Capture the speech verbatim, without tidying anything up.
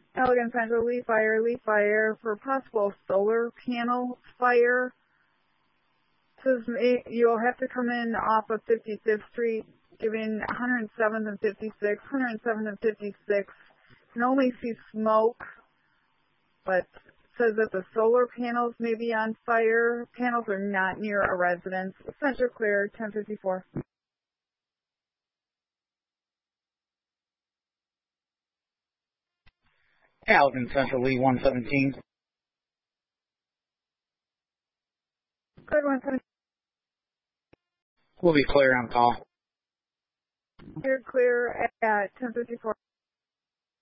Elegant Central, Lee Fire, Lee Fire for possible solar panel fire. Says you'll have to come in off of fifty-fifth Street, giving one hundred seventh and fifty-sixth. one hundred seventh and fifty-sixth. Can only see smoke, but says that the solar panels may be on fire. Panels are not near a residence. Center clear, ten fifty-four. Elegant Central, Lee one seventeen. Good one seventeen. We'll be clear on call. Clear, clear at ten fifty-four.